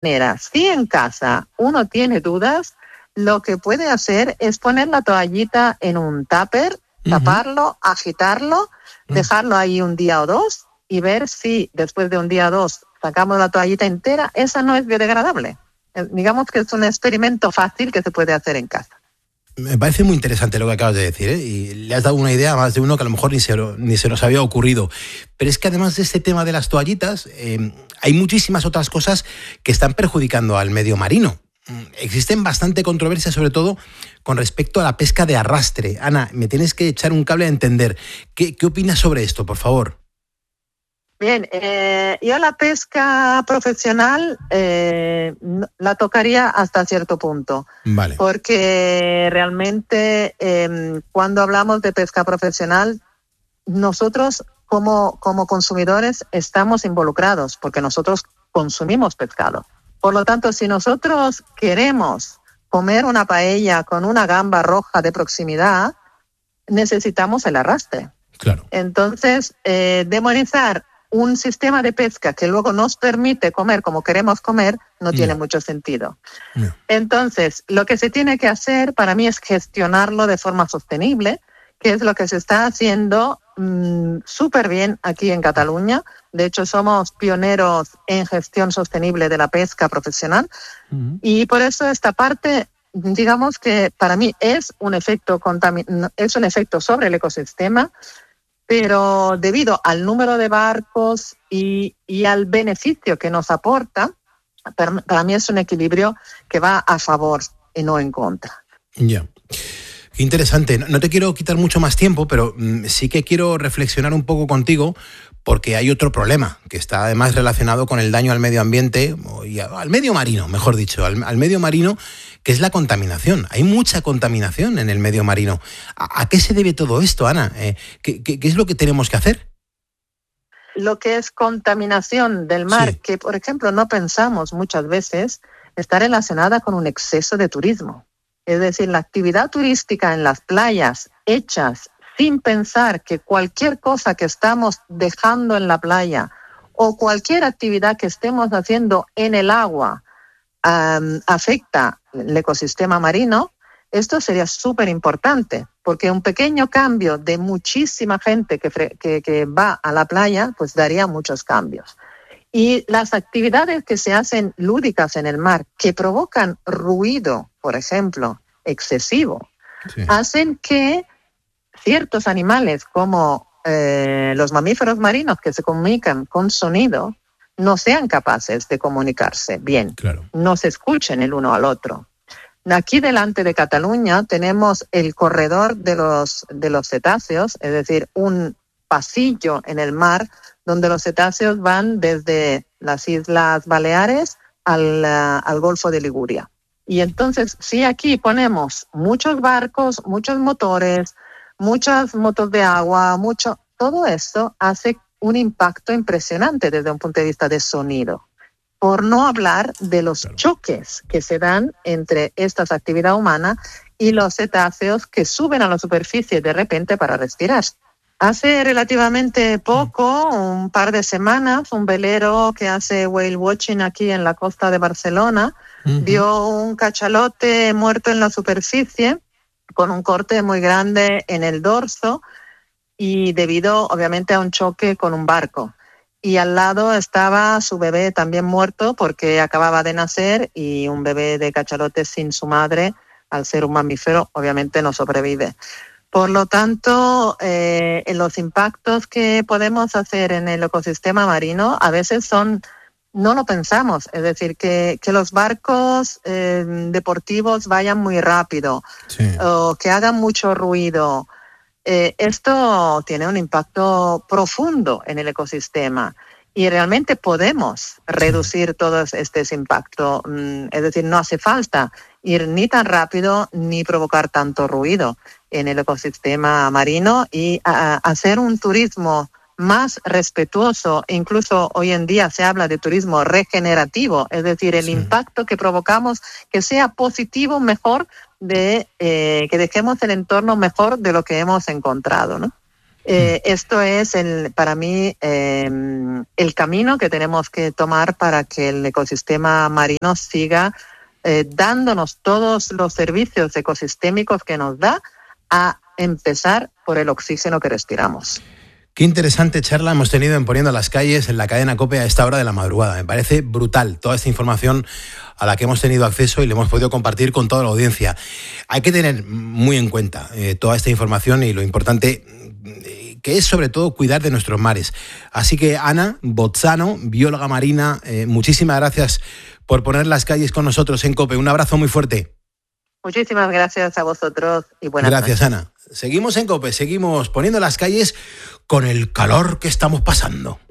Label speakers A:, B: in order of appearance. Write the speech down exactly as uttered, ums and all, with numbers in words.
A: Si en casa uno tiene dudas, lo que puede hacer es poner la toallita en un tupper, uh-huh. taparlo, agitarlo, uh-huh. dejarlo ahí un día o dos y ver si después de un día o dos sacamos la toallita entera. Esa no es biodegradable. Eh, digamos que es un experimento fácil que se puede hacer en casa.
B: Me parece muy interesante lo que acabas de decir, ¿eh? Y le has dado una idea a más de uno que a lo mejor ni se, ni se nos había ocurrido. Pero es que además de este tema de las toallitas, eh, hay muchísimas otras cosas que están perjudicando al medio marino. Existen bastante controversia, sobre todo con respecto a la pesca de arrastre. Ana, me tienes que echar un cable a entender. ¿Qué, qué opinas sobre esto, por favor?
A: Bien, eh, yo la pesca profesional eh, la tocaría hasta cierto punto.
B: Vale.
A: Porque realmente eh, cuando hablamos de pesca profesional, nosotros como, como consumidores estamos involucrados porque nosotros consumimos pescado. Por lo tanto, si nosotros queremos comer una paella con una gamba roja de proximidad, necesitamos el arrastre.
B: Claro.
A: Entonces, eh, demonizar un sistema de pesca que luego nos permite comer como queremos comer no tiene no. mucho sentido. No. Entonces, lo que se tiene que hacer para mí es gestionarlo de forma sostenible, que es lo que se está haciendo mmm, súper bien aquí en Cataluña. De hecho, somos pioneros en gestión sostenible de la pesca profesional. Uh-huh. Y por eso esta parte, digamos que para mí es un efecto contamin- es un efecto sobre el ecosistema, pero debido al número de barcos y, y al beneficio que nos aporta, para, para mí es un equilibrio que va a favor y no en contra.
B: Ya. Yeah. Qué interesante. No te quiero quitar mucho más tiempo, pero sí que quiero reflexionar un poco contigo porque hay otro problema que está además relacionado con el daño al medio ambiente, y al medio marino, mejor dicho, al, al medio marino, que es la contaminación. Hay mucha contaminación en el medio marino. ¿A, a qué se debe todo esto, Ana? Eh, ¿qué, qué, ¿Qué es lo que tenemos que hacer?
A: Lo que es contaminación del mar, sí. que por ejemplo no pensamos muchas veces, está relacionada con un exceso de turismo. Es decir, la actividad turística en las playas hechas sin pensar que cualquier cosa que estamos dejando en la playa o cualquier actividad que estemos haciendo en el agua um, afecta el ecosistema marino, esto sería súper importante, porque un pequeño cambio de muchísima gente que, que, que va a la playa, pues daría muchos cambios. Y las actividades que se hacen lúdicas en el mar, que provocan ruido, por ejemplo, excesivo, sí. hacen que ciertos animales como eh, los mamíferos marinos que se comunican con sonido no sean capaces de comunicarse bien,
B: claro.
A: no se escuchen el uno al otro. Aquí delante de Cataluña tenemos el corredor de los, de los cetáceos, es decir, un pasillo en el mar donde los cetáceos van desde las Islas Baleares al, uh, al Golfo de Liguria. Y entonces, si aquí ponemos muchos barcos, muchos motores, muchas motos de agua, mucho, todo esto hace un impacto impresionante desde un punto de vista de sonido. Por no hablar de los claro. choques que se dan entre esta actividad humana y los cetáceos que suben a la superficie de repente para respirar. Hace relativamente poco, un par de semanas, un velero que hace whale watching aquí en la costa de Barcelona uh-huh. vio un cachalote muerto en la superficie con un corte muy grande en el dorso y debido obviamente a un choque con un barco. Y al lado estaba su bebé también muerto porque acababa de nacer y un bebé de cachalote sin su madre, al ser un mamífero, obviamente no sobrevive. Por lo tanto, eh, los impactos que podemos hacer en el ecosistema marino a veces son, no lo pensamos, es decir, que, que los barcos eh, deportivos vayan muy rápido sí. o que hagan mucho ruido. Eh, esto tiene un impacto profundo en el ecosistema y realmente podemos reducir sí. todo este impacto. Es decir, no hace falta ir ni tan rápido ni provocar tanto ruido en el ecosistema marino y a, a hacer un turismo más respetuoso. Incluso hoy en día se habla de turismo regenerativo, es decir, el sí. impacto que provocamos que sea positivo, mejor de eh, que dejemos el entorno mejor de lo que hemos encontrado, ¿no? Eh, esto es, el, para mí, eh, el camino que tenemos que tomar para que el ecosistema marino siga eh, dándonos todos los servicios ecosistémicos que nos da, a empezar por el oxígeno que respiramos.
B: Qué interesante charla hemos tenido en Poniendo las Calles en la cadena COPE a esta hora de la madrugada. Me parece brutal toda esta información a la que hemos tenido acceso y le hemos podido compartir con toda la audiencia. Hay que tener muy en cuenta eh, toda esta información y lo importante eh, que es sobre todo cuidar de nuestros mares. Así que Ana Bozzano, bióloga marina, eh, muchísimas gracias por poner las calles con nosotros en COPE. Un abrazo muy fuerte.
A: Muchísimas gracias a vosotros y buenas noches.
B: Gracias, Ana. Seguimos en COPE, seguimos poniendo las calles con el calor que estamos pasando.